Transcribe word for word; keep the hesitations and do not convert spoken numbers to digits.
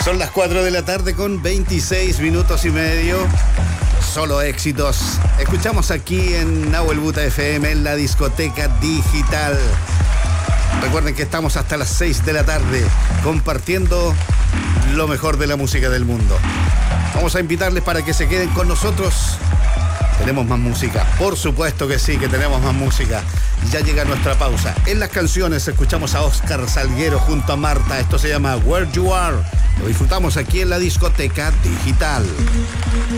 Son las cuatro de la tarde con veintiséis minutos y medio. Solo éxitos. Escuchamos aquí en Nahuel Buta F M en la discoteca digital. Recuerden que estamos hasta las seis de la tarde compartiendo lo mejor de la música del mundo. Vamos a invitarles para que se queden con nosotros. Tenemos más música, por supuesto que sí, que tenemos más música. Ya llega nuestra pausa. En las canciones escuchamos a Oscar Salguero junto a Marta. Esto se llama Where You Are. Lo disfrutamos aquí en la discoteca digital.